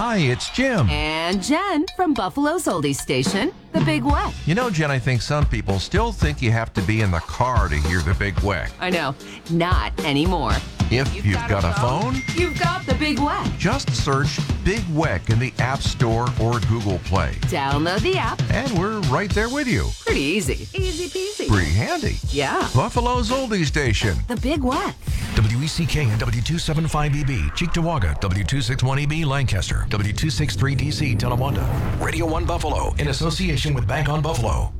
Hi, it's Jim. And Jen from Buffalo's Oldies Station, The Big Weck. You know, Jen, I think some people still think you have to be in the car to hear The Big Weck. I know, not anymore. If you've got a phone, you've got The Big Weck. just search Big Weck in the App Store or Google Play. Download the app. And we're right there with you. Pretty easy. Easy peasy. Pretty handy. Yeah. Buffalo's Oldie Station. The Big Weck. WECK and W275EB, Cheektowaga, W261EB, Lancaster, W263DC, Tonawanda. Radio 1 Buffalo, in association with Bank on Buffalo.